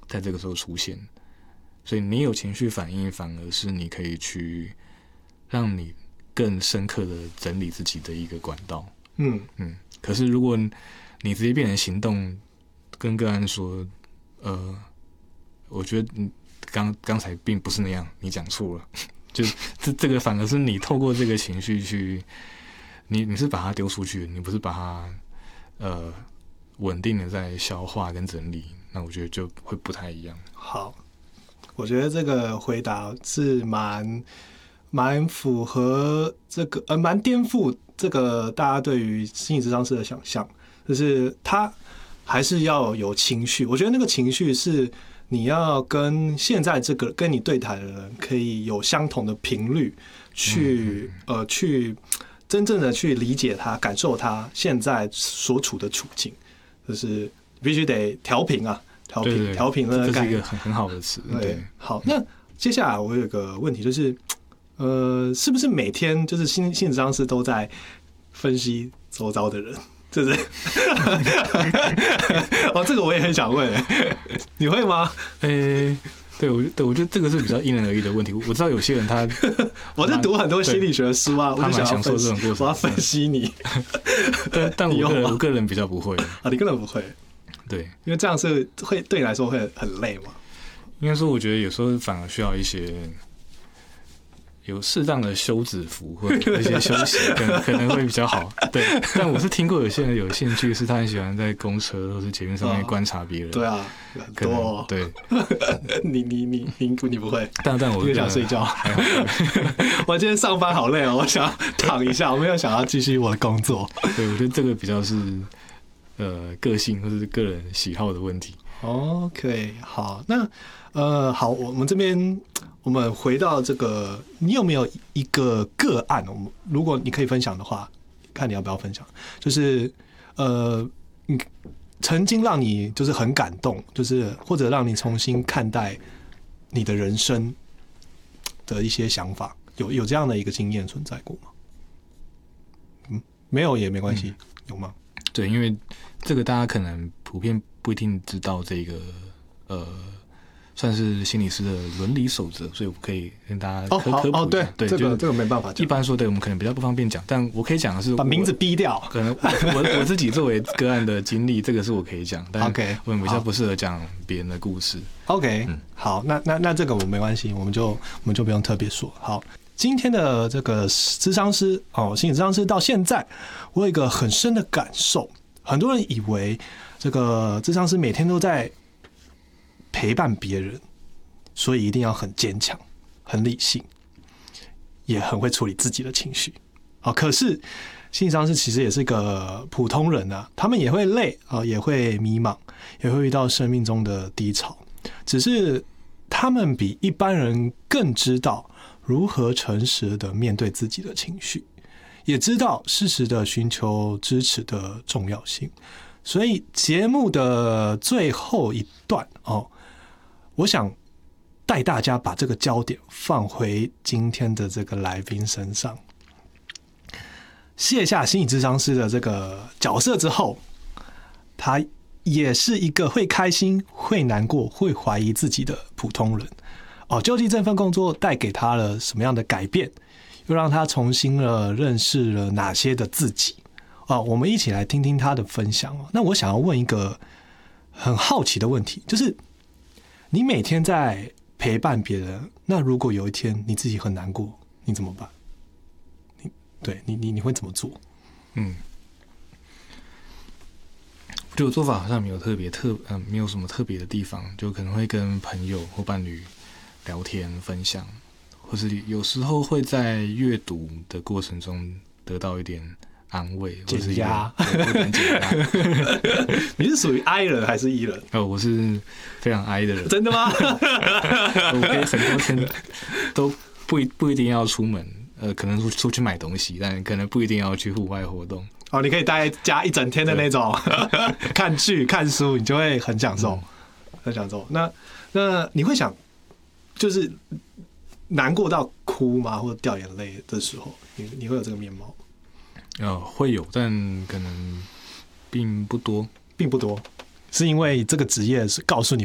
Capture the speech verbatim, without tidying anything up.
在这个时候出现，所以你有情绪反应，反而是你可以去让你更深刻的整理自己的一个管道。嗯嗯。可是如果你直接变成行动，跟个案说，呃，我觉得你刚刚才并不是那样，你讲错了，就这这个反而是你透过这个情绪去，你你是把它丢出去，你不是把它呃稳定的在消化跟整理，那我觉得就会不太一样。 好，我觉得这个回答是蛮蛮符合这个呃蛮颠覆这个大家对于心理咨商师的想象，就是他还是要有情绪。我觉得那个情绪是你要跟现在这个跟你对谈的人可以有相同的频率，去、嗯、呃去真正的去理解他、感受他现在所处的处境，就是必须得调频啊，调频调频的概念， 这是一个很很好的词。对， 对，好，那接下来我有个问题就是。呃，是不是每天就是心心理咨商师都在分析周遭的人？是不是？哦，这个我也很想问，你会吗？ 呃、欸，对，我对我觉得这个是比较因人而异的问题。我知道有些人他， 我在读很多心理学的书啊，我就想享受这种过程， 我要分析你。 但但我个人我个人比较不会啊，你个人不会， 对， 因为这样是会对你来说会很累嘛。 应该说，我觉得有时候反而需要一些。有适当的休止符或者一些休息，可能可能会比较好。对，但我是听过有些人有兴趣，是他很喜欢在公车或是捷运上面观察别人。 对啊，很多、哦。 对， 你你你你你不会？ 但但我就想睡觉。我今天上班好累哦，我想躺一下，我没有想要继续我的工作。 对，我觉得这个比较是呃个性或是个人喜好的问题。 OK， 好，那呃好，我们这边。我们回到这个，你有没有一个个案？我们如果你可以分享的话，看你要不要分享。就是呃，你曾经让你就是很感动，就是或者让你重新看待你的人生的一些想法，有有这样的一个经验存在过吗？嗯，没有也没关系、嗯，有吗？ 对，因为这个大家可能普遍不一定知道这个呃。算是心理师的伦理守则，所以我可以跟大家科科普一下。 哦，对， 对， 这个这个没办法讲。 一般说，对我们可能比较不方便讲，但我可以讲的是把名字逼掉。 可能我我自己作为个案的经历，这个是我可以讲，但我们比较不适合讲别人的故事。 OK，、嗯、好，那那那这个我没关系，我们就我们就不用特别说。好，今天的这个咨商师哦，心理咨商师到现在，我有一个很深的感受，很多人以为这个咨商师每天都在陪伴别人。所以一定要很坚强、很理性，也很会处理自己的情绪。好，可是心理咨商师其实也是个普通人啊，他们也会累啊，也会迷茫，也会遇到生命中的低潮。只是他们比一般人更知道如何诚实的面对自己的情绪，也知道适时的寻求支持的重要性。所以节目的最后一段哦，我想。带大家把这个焦点放回今天的这个来宾身上，卸下心理咨商师的这个角色之后，他也是一个会开心、会难过、会怀疑自己的普通人。哦，究竟这份工作带给他了什么样的改变，又让他重新了认识了哪些的自己？哦，我们一起来听听他的分享哦。那我想要问一个很好奇的问题，就是你每天在陪伴别人，那如果有一天你自己很难过，你怎么办？你对你你你会怎么做？嗯， 我觉得我做法好像没有特别特嗯、呃，没有什么特别的地方，就可能会跟朋友或伴侣聊天分享，或是有时候会在阅读的过程中得到一点安慰，或是减压， 减压。 你是属于 I 人还是 E 人？ 哦，我是非常 I 的人。 真的吗？ 我可以很多天都不一不一定要出门，呃，可能出去买东西，但可能不一定要去户外活动。 哦，你可以待在家一整天的那种，看剧看书，你就会很享受，嗯、很享受。那那你会想，就是难过到哭吗？或者掉眼泪的时候，你你会有这个面貌吗？ 呃，会有，但可能并不多， 并不多，是因为这个职业是告诉你